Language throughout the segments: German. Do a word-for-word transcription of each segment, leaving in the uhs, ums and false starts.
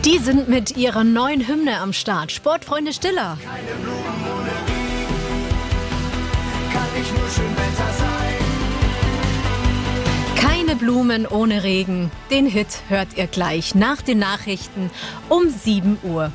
Die sind mit ihrer neuen Hymne am Start. Sportfreunde Stiller. Keine Blumen ohne Regen, kann nicht nur Schönwetter sein. Keine Blumen ohne Regen. Den Hit hört ihr gleich nach den Nachrichten um sieben Uhr.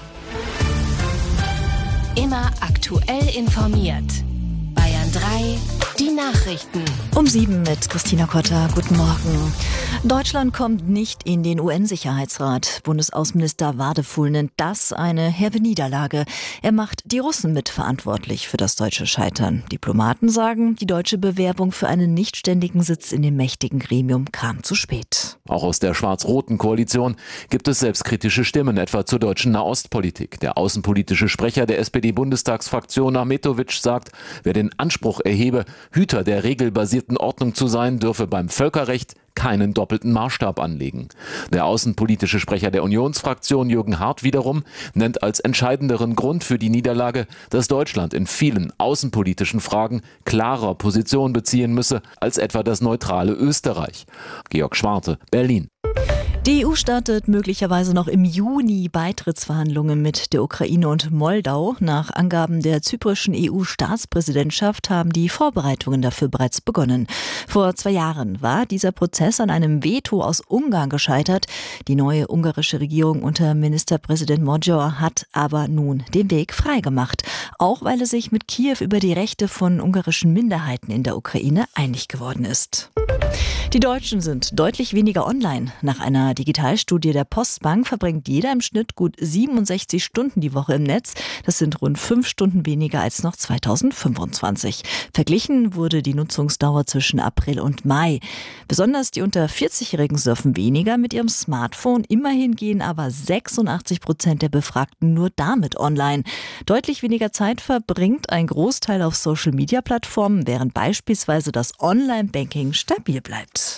Immer aktuell informiert. Bayern drei, die Nachrichten. Um sieben mit Christina Kotter. Guten Morgen. Deutschland kommt nicht in den U N-Sicherheitsrat. Bundesaußenminister Wadefuhl nennt das eine herbe Niederlage. Er macht die Russen mitverantwortlich für das deutsche Scheitern. Diplomaten sagen, die deutsche Bewerbung für einen nichtständigen Sitz in dem mächtigen Gremium kam zu spät. Auch aus der schwarz-roten Koalition gibt es selbstkritische Stimmen, etwa zur deutschen Nahostpolitik. Der außenpolitische Sprecher der S P D-Bundestagsfraktion Ahmetović sagt, wer den Anspruch erhebe, Hüter der regelbasierten Ordnung zu sein, dürfe beim Völkerrecht keinen doppelten Maßstab anlegen. Der außenpolitische Sprecher der Unionsfraktion Jürgen Hart wiederum nennt als entscheidenderen Grund für die Niederlage, dass Deutschland in vielen außenpolitischen Fragen klarer Position beziehen müsse als etwa das neutrale Österreich. Georg Schwarte, Berlin. Die E U startet möglicherweise noch im Juni Beitrittsverhandlungen mit der Ukraine und Moldau. Nach Angaben der zyprischen E U-Staatspräsidentschaft haben die Vorbereitungen dafür bereits begonnen. Vor zwei Jahren war dieser Prozess an einem Veto aus Ungarn gescheitert. Die neue ungarische Regierung unter Ministerpräsident Magyar hat aber nun den Weg freigemacht. Auch weil es sich mit Kiew über die Rechte von ungarischen Minderheiten in der Ukraine einig geworden ist. Die Deutschen sind deutlich weniger online. Nach einer Digitalstudie der Postbank verbringt jeder im Schnitt gut siebenundsechzig Stunden die Woche im Netz. Das sind rund fünf Stunden weniger als noch zweitausendfünfundzwanzig. Verglichen wurde die Nutzungsdauer zwischen April und Mai. Besonders die unter vierzig-Jährigen surfen weniger mit ihrem Smartphone. Immerhin gehen aber sechsundachtzig Prozent der Befragten nur damit online. Deutlich weniger Zeit verbringt ein Großteil auf Social-Media-Plattformen, während beispielsweise das Online-Banking stabil bleibt.